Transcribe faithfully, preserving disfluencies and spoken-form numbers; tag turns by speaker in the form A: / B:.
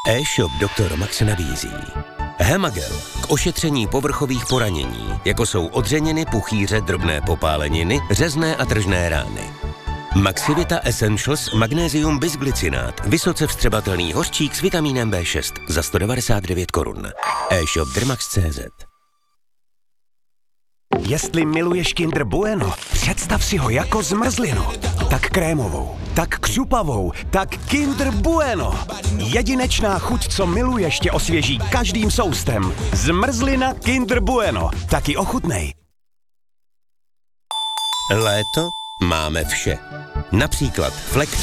A: E-shop doktor Max nabízí Hemagel k ošetření povrchových poranění, jako jsou odřeniny, puchýře, drobné popáleniny, řezné a tržné rány. Maxivita Essentials Magnesium bisglycinát, vysoce vstřebatelný hořčík s vitamínem bé šest za sto devadesát devět korun. E-shop Dermax tečka cé zet.
B: Jestli miluješ Kinder Bueno, představ si ho jako zmrzlinu. Tak krémovou, tak křupavou, tak Kinder Bueno. Jedinečná chuť, co miluješ, tě osvěží každým soustem. Zmrzlina Kinder Bueno. Taky ochutnej.
A: Léto máme vše. Například Flex